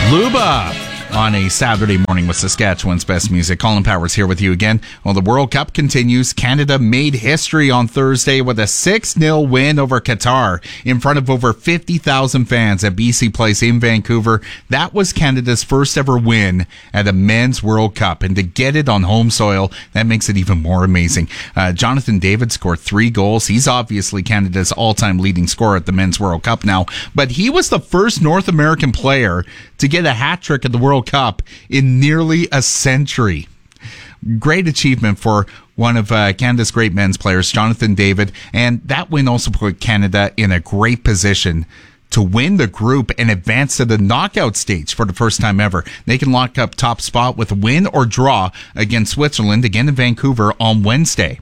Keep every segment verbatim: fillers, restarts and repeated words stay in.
Luba on a Saturday morning with Saskatchewan's best music. Colin Powers here with you again. Well, the World Cup continues. Canada made history on Thursday with a six nil win over Qatar in front of over fifty thousand fans at B C Place in Vancouver. That was Canada's first ever win at a men's World Cup. And to get it on home soil, that makes it even more amazing. Uh, Jonathan David scored three goals. He's obviously Canada's all-time leading scorer at the men's World Cup now. But he was the first North American player to get a hat trick at the World Cup in nearly a century. Great achievement for one of uh, Canada's great men's players, Jonathan David, and that win also put Canada in a great position to win the group and advance to the knockout stage for the first time ever. They can lock up top spot with a win or draw against Switzerland, again in Vancouver on Wednesday.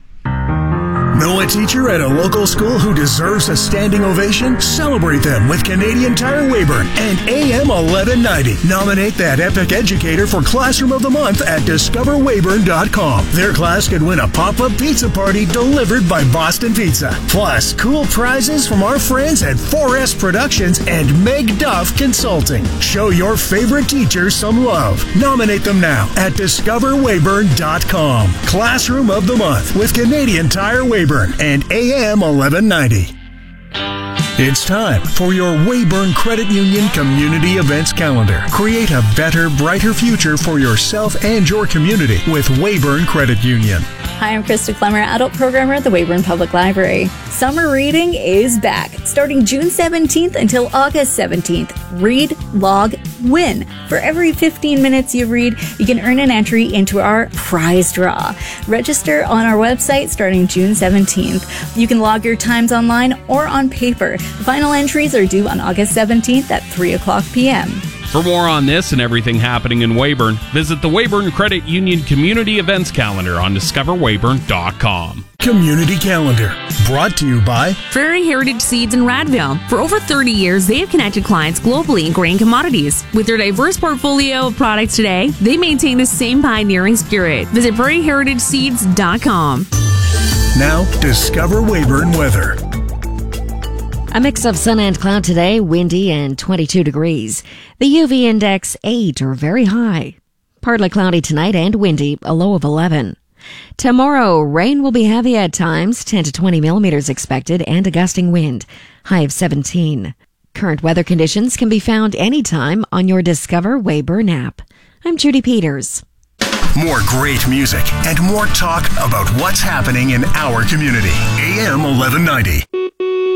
Know a teacher at a local school who deserves a standing ovation? Celebrate them with Canadian Tire Weyburn and A M eleven ninety. Nominate that epic educator for Classroom of the Month at discover weyburn dot com. Their class could win a pop-up pizza party delivered by Boston Pizza. Plus, cool prizes from our friends at four S Productions and Meg Duff Consulting. Show your favorite teacher some love. Nominate them now at discover weyburn dot com. Classroom of the Month with Canadian Tire Weyburn and A M eleven ninety. It's time for your Weyburn Credit Union Community Events Calendar. Create a better, brighter future for yourself and your community with Weyburn Credit Union. Hi, I'm Krista Clemmer, adult programmer at the Weyburn Public Library. Summer reading is back, starting June seventeenth until August seventeenth. Read, log, win. For every fifteen minutes you read, you can earn an entry into our prize draw. Register on our website starting June seventeenth. You can log your times online or on paper. The final entries are due on August seventeenth at three o'clock p.m. For more on this and everything happening in Weyburn, visit the Weyburn Credit Union Community Events Calendar on discover weyburn dot com. Community Calendar, brought to you by Prairie Heritage Seeds in Radville. For over thirty years, they have connected clients globally in grain commodities. With their diverse portfolio of products today, they maintain the same pioneering spirit. Visit prairie heritage seeds dot com. Now, discover Weyburn weather. A mix of sun and cloud today, windy and twenty-two degrees. The U V index eight or very high. Partly cloudy tonight and windy, a low of eleven. Tomorrow, rain will be heavy at times, ten to twenty millimeters expected, and a gusting wind, high of seventeen. Current weather conditions can be found anytime on your Discover Weyburn app. I'm Judy Peters. More great music and more talk about what's happening in our community. A M eleven ninety.